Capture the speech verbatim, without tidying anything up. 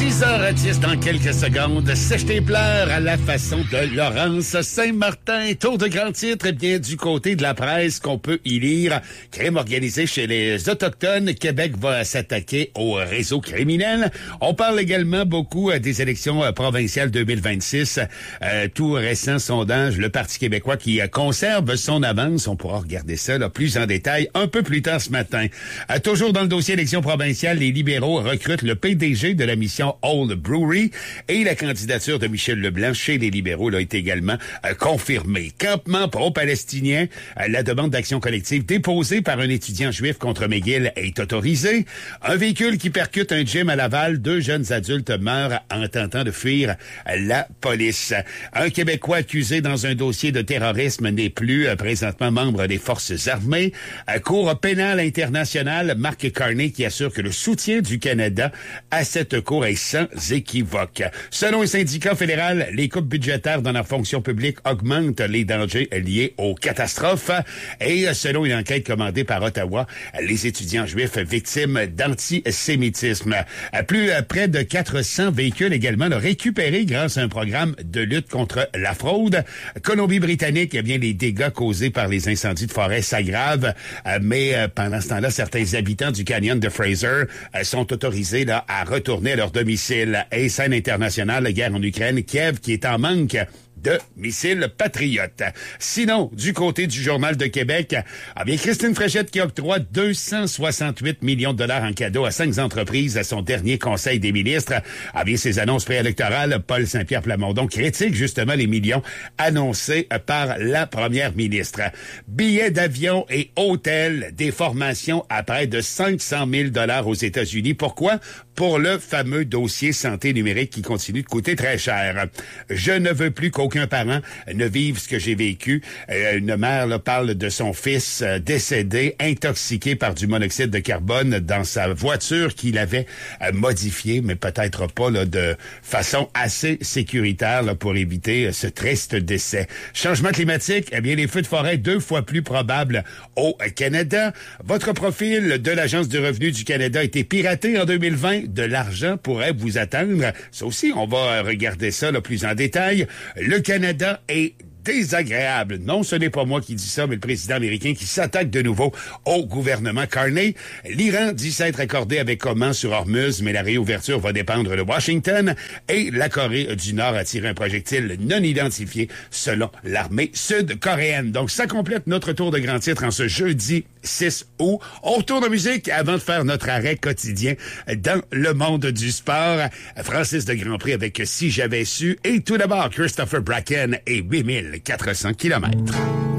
six heures dix dans quelques secondes. Sèche tes pleurs à la façon de Laurence Saint-Martin. Tour de grand titre, eh bien, du côté de la presse qu'on peut y lire. Crime organisé chez les Autochtones. Québec va s'attaquer au réseau criminel. On parle également beaucoup des élections provinciales deux mille vingt-six. Euh, tout récent sondage, le Parti québécois qui conserve son avance. On pourra regarder ça là, plus en détail un peu plus tard ce matin. Euh, toujours dans le dossier élections provinciales, les libéraux recrutent le P D G de la mission Old Brewery et la candidature de Michel Leblanc chez les libéraux là, est également euh, confirmée. Campement pro-palestinien, euh, la demande d'action collective déposée par un étudiant juif contre McGill est autorisée. Un véhicule qui percute un gym à Laval, deux jeunes adultes meurent en tentant de fuir la police. Un Québécois accusé dans un dossier de terrorisme n'est plus euh, présentement membre des forces armées. À Cour pénale internationale, Mark Carney qui assure que le soutien du Canada à cette cour est sans équivoque. Selon le syndicat fédéral, les coupes budgétaires dans la fonction publique augmentent les dangers liés aux catastrophes. Et selon une enquête commandée par Ottawa, les étudiants juifs victimes d'antisémitisme. Plus près de quatre cents véhicules également récupérés grâce à un programme de lutte contre la fraude. Colombie-Britannique, eh bien, les dégâts causés par les incendies de forêt s'aggravent. Mais pendant ce temps-là, certains habitants du canyon de Fraser sont autorisés là, à retourner à leur domicile. Et scène internationale, la guerre en Ukraine, Kiev qui est en manque de missiles patriotes. Sinon, du côté du Journal de Québec, ah bien, Christine Fréchette qui octroie deux cent soixante-huit millions de dollars en cadeau à cinq entreprises à son dernier Conseil des ministres. Ah bien, ces annonces préélectorales, Paul Saint-Pierre Plamondon critique justement les millions annoncés par la première ministre. Billets d'avion et hôtels, des formations à près de cinq cent mille dollars aux États-Unis. Pourquoi? Pour le fameux dossier santé numérique qui continue de coûter très cher. Je ne veux plus qu'aucun parent ne vive ce que j'ai vécu. Euh, une mère là, parle de son fils euh, décédé, intoxiqué par du monoxyde de carbone dans sa voiture qu'il avait euh, modifiée, mais peut-être pas là, de façon assez sécuritaire là, pour éviter euh, ce triste décès. Changement climatique, eh bien les feux de forêt deux fois plus probables au Canada. Votre profil de l'Agence du revenu du Canada a été piraté en deux mille vingt. De l'argent pourrait vous attendre. Ça aussi, on va regarder ça là, plus en détail. Le Canada est désagréable. Non, ce n'est pas moi qui dis ça, mais le président américain qui s'attaque de nouveau au gouvernement Carney. L'Iran dit s'être accordé avec Oman sur Hormuz, mais la réouverture va dépendre de Washington. Et la Corée du Nord a tiré un projectile non identifié selon l'armée sud-coréenne. Donc, ça complète notre tour de grand titre en ce jeudi six août. On retourne en musique avant de faire notre arrêt quotidien dans le monde du sport. Francis de Grandpré avec Si j'avais su. Et tout d'abord, Christopher Bracken et huit mille quatre cents kilomètres.